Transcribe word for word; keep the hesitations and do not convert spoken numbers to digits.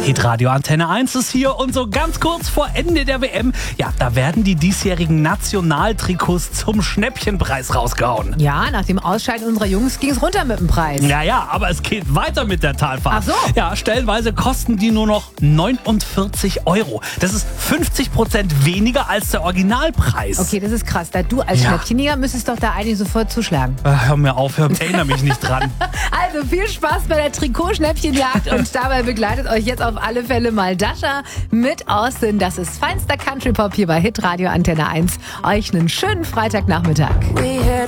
Hitradio Antenne eins ist hier und so ganz kurz vor Ende der W M, ja, da werden die diesjährigen Nationaltrikots zum Schnäppchenpreis rausgehauen. Ja, nach dem Ausscheiden unserer Jungs ging es runter mit dem Preis. Ja, ja, aber es geht weiter mit der Talfahrt. Ach so. Ja, stellenweise kosten die nur noch neunundvierzig Euro. Das ist fünfzig Prozent weniger als der Originalpreis. Okay, das ist krass. Da du als Ja. Schnäppchenjäger müsstest doch da eigentlich sofort zuschlagen. Ach, hör mir auf, hör, erinnere mich nicht dran. Also viel Spaß bei der Trikotschnäppchenjagd und dabei begleitet euch jetzt auf alle Fälle mal Dasha mit Austin. Das ist feinster Country-Pop hier bei Hitradio Antenne eins. Euch einen schönen Freitagnachmittag.